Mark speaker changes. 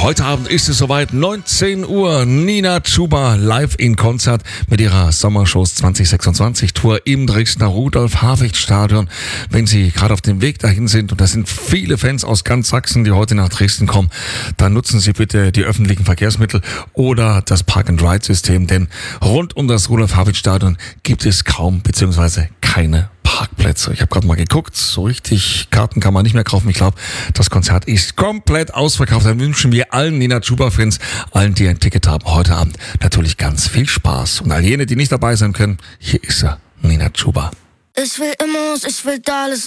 Speaker 1: Heute Abend ist es soweit, 19 Uhr. Nina Chuba live in Konzert mit ihrer Sommershows 2026 Tour im Dresdner Rudolf-Haficht-Stadion. Wenn Sie gerade auf dem Weg dahin sind, und das sind viele Fans aus ganz Sachsen, die heute nach Dresden kommen, dann nutzen Sie bitte die öffentlichen Verkehrsmittel oder das Park-and-Ride-System, denn rund um das Rudolf-Haficht-Stadion gibt es kaum bzw. keine Parkplätze. Ich habe gerade mal geguckt, so richtig Karten kann man nicht mehr kaufen. Ich glaube, das Konzert ist komplett ausverkauft. Dann wünschen wir allen Nina Chuba-Fans, allen, die ein Ticket haben, heute Abend natürlich ganz viel Spaß. Und all jene, die nicht dabei sein können, hier ist er, Nina Chuba.
Speaker 2: Ich will Immos, ich will alles.